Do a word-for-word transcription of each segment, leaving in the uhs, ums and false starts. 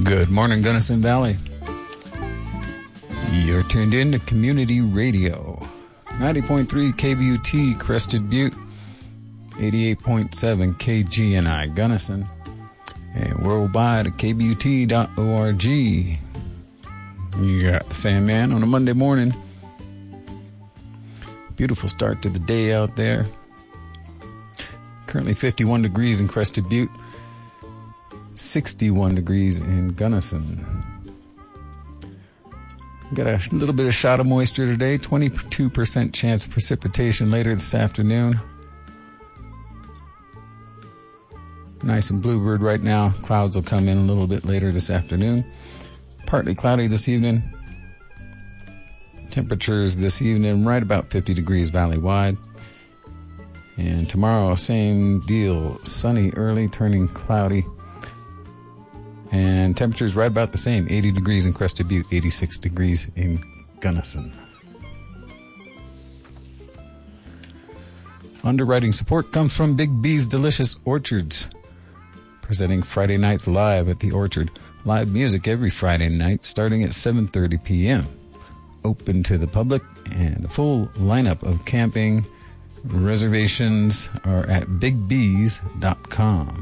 Good morning, Gunnison Valley. You're tuned in to Community Radio. ninety point three K B U T Crested Butte, eighty-eight point seven K G N I Gunnison, and worldwide at K B U T dot org. You got the Sandman on a Monday morning. Beautiful start to the day out there. Currently fifty-one degrees in Crested Butte, sixty-one degrees in Gunnison. Got a little bit of shot of moisture today, twenty-two percent chance of precipitation later this afternoon. Nice and bluebird right now. Clouds will come in a little bit later this afternoon. Partly cloudy this evening. Temperatures this evening right about fifty degrees valley-wide. And tomorrow, same deal. Sunny early, turning cloudy. And temperatures right about the same. eighty degrees in Crested Butte, eighty-six degrees in Gunnison. Underwriting support comes from Big B's Delicious Orchards, presenting Friday nights live at the Orchard. Live music every Friday night starting at seven thirty p.m. Open to the public, and a full lineup of camping reservations are at big bees dot com.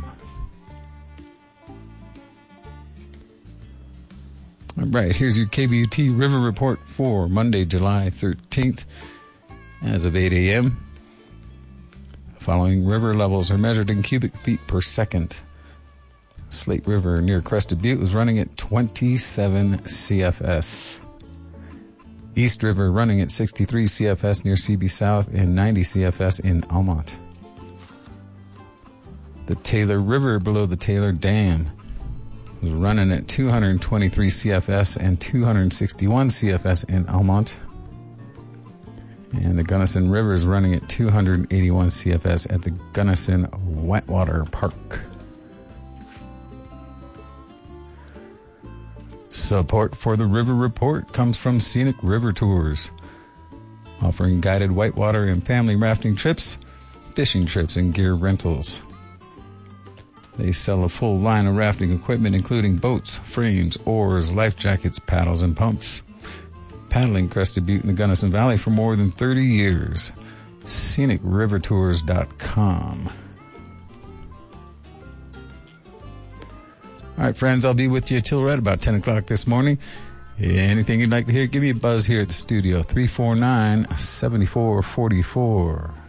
All right, here's your K B U T River Report for Monday, July thirteenth. As of eight a.m., following river levels are measured in cubic feet per second. Slate River near Crested Butte was running at twenty-seven C F S. East River running at sixty-three C F S near C B South and ninety C F S in Almont. The Taylor River below the Taylor Dam was running at two hundred twenty-three C F S and two hundred sixty-one C F S in Almont. And the Gunnison River is running at two hundred eighty-one C F S at the Gunnison Wetwater Park. Support for the River Report comes from Scenic River Tours, offering guided whitewater and family rafting trips, fishing trips, and gear rentals. They sell a full line of rafting equipment, including boats, frames, oars, life jackets, paddles, and pumps. Paddling Crested Butte in the Gunnison Valley for more than thirty years. scenic river tours dot com. All right, friends, I'll be with you till right about ten o'clock this morning. Anything you'd like to hear, give me a buzz here at the studio, three four nine, seven four four four.